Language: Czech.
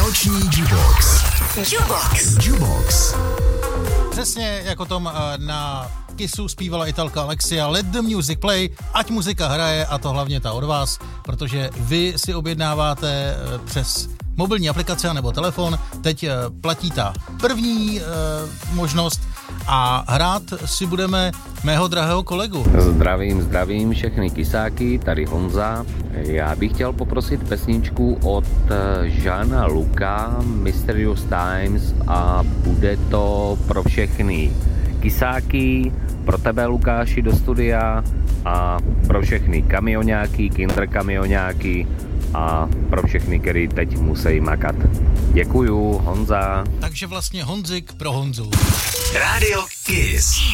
Noční Jukebox. Přesně jako tom na Kissu zpívala Italka Alexia Let the music play, ať muzika hraje, a to hlavně ta od vás, protože vy si objednáváte přes mobilní aplikace nebo telefon. Teď platí ta první možnost a hrát si budeme mého drahého kolegu. Zdravím všechny kysáky, tady Honza. Já bych chtěl poprosit pesničku od Jeana Luca, Mysterious Times, a bude to pro všechny kysáky, pro tebe Lukáši do studia a pro všechny kamioňáky, kinderkamioňáky a pro všechny, který teď musí makat. Děkuju, Honza. Takže vlastně Honzik pro Honzu. Rádio Kiss.